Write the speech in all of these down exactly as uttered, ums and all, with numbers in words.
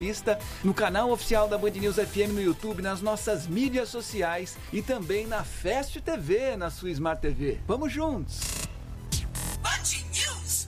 no canal oficial da Band News F M no YouTube, nas nossas mídias sociais e também na Fast T V, na sua Smart T V. Vamos juntos! Band News!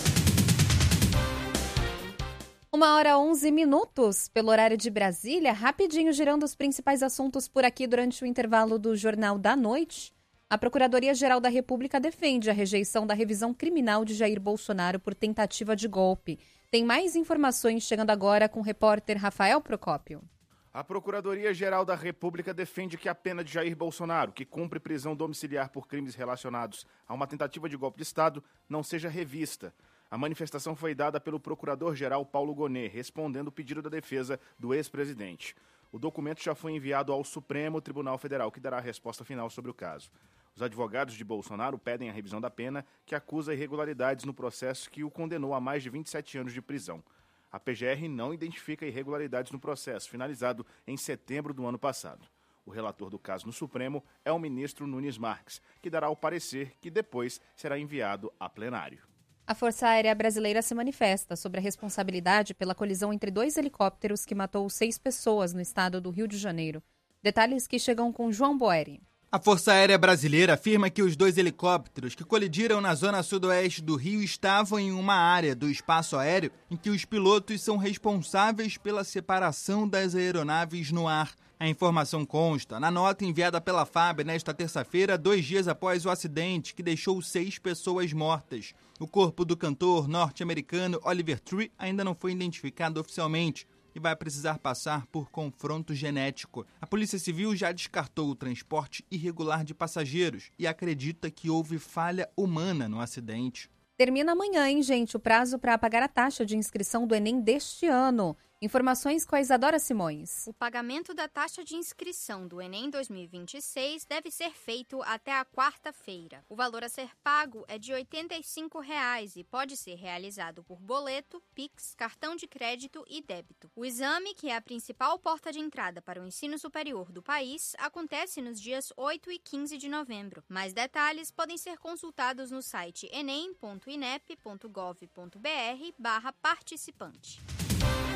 Uma hora onze minutos, pelo horário de Brasília, rapidinho girando os principais assuntos por aqui durante o intervalo do Jornal da Noite. A Procuradoria-Geral da República defende a rejeição da revisão criminal de Jair Bolsonaro por tentativa de golpe. Tem mais informações chegando agora com o repórter Rafael Procópio. A Procuradoria-Geral da República defende que a pena de Jair Bolsonaro, que cumpre prisão domiciliar por crimes relacionados a uma tentativa de golpe de Estado, não seja revista. A manifestação foi dada pelo Procurador-Geral Paulo Gonet, respondendo o pedido da defesa do ex-presidente. O documento já foi enviado ao Supremo Tribunal Federal, que dará a resposta final sobre o caso. Os advogados de Bolsonaro pedem a revisão da pena, que acusa irregularidades no processo que o condenou a mais de vinte e sete anos de prisão. A P G R não identifica irregularidades no processo, finalizado em setembro do ano passado. O relator do caso no Supremo é o ministro Nunes Marques, que dará o parecer que depois será enviado a plenário. A Força Aérea Brasileira se manifesta sobre a responsabilidade pela colisão entre dois helicópteros que matou seis pessoas no estado do Rio de Janeiro. Detalhes que chegam com João Boeri. A Força Aérea Brasileira afirma que os dois helicópteros que colidiram na zona sudoeste do Rio estavam em uma área do espaço aéreo em que os pilotos são responsáveis pela separação das aeronaves no ar. A informação consta na nota enviada pela F A B nesta terça-feira, dois dias após o acidente que deixou seis pessoas mortas. O corpo do cantor norte-americano Oliver Tree ainda não foi identificado oficialmente e vai precisar passar por confronto genético. A Polícia Civil já descartou o transporte irregular de passageiros e acredita que houve falha humana no acidente. Termina amanhã, hein, gente, o prazo para pagar a taxa de inscrição do Enem deste ano. Informações com a Isadora Simões. O pagamento da taxa de inscrição do Enem dois mil e vinte e seis deve ser feito até a quarta-feira. O valor a ser pago é de oitenta e cinco reais e pode ser realizado por boleto, Pix, cartão de crédito e débito. O exame, que é a principal porta de entrada para o ensino superior do país, acontece nos dias oito e quinze de novembro. Mais detalhes podem ser consultados no site enem ponto inep ponto gov ponto br barra participante.